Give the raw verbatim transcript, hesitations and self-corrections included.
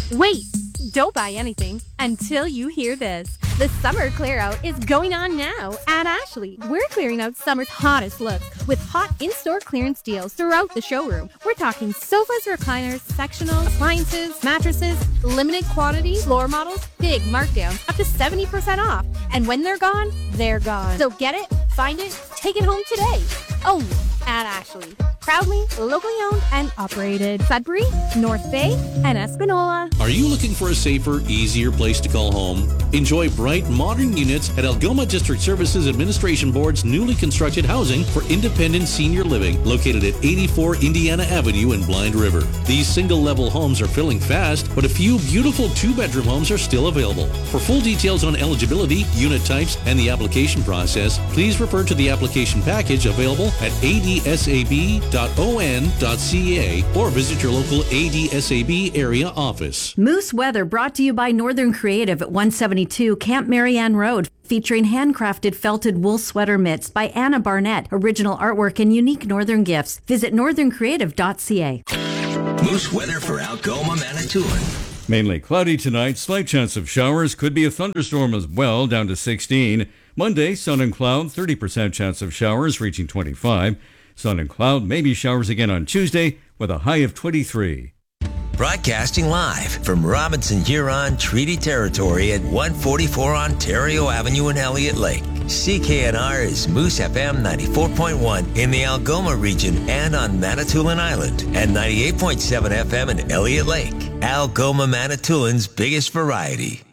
Wait, don't buy anything until you hear this. The summer clear out is going on now at Ashley. We're clearing out summer's hottest looks with hot in-store clearance deals throughout the showroom. We're talking sofas, recliners, sectionals, appliances, mattresses, limited quantity, floor models, big markdowns, up to seventy percent off. And when they're gone, they're gone. So get it, find it, take it home today. Only at Ashley. Proudly, locally owned and operated. Sudbury, North Bay, and Espanola. Are you looking for a safer, easier place to call home? Enjoy bright, modern units at Algoma District Services Administration Board's newly constructed housing for independent senior living, located at eighty-four Indiana Avenue in Blind River. These single-level homes are filling fast, but a few beautiful two-bedroom homes are still available. For full details on eligibility, unit types, and the application process, please refer to the application package available at a d s a b dot o n dot c a or visit your local A D S A B area office. Moose Weather brought to you by Northern Creative at one seventy-two Camp Marianne Road, featuring handcrafted felted wool sweater mitts by Anna Barnett, original artwork and unique northern gifts. Visit northern creative dot c a. Moose Weather for Algoma, Manitoulin. Mainly cloudy tonight, slight chance of showers, could be a thunderstorm as well, down to sixteen. Monday, sun and cloud, thirty percent chance of showers, reaching twenty-five. Sun and cloud, maybe showers again on Tuesday, with a high of twenty-three. Broadcasting live from Robinson Huron Treaty Territory at one forty-four Ontario Avenue in Elliott Lake. C K N R is Moose F M ninety-four point one in the Algoma region and on Manitoulin Island, and ninety-eight point seven F M in Elliott Lake. Algoma, Manitoulin's biggest variety.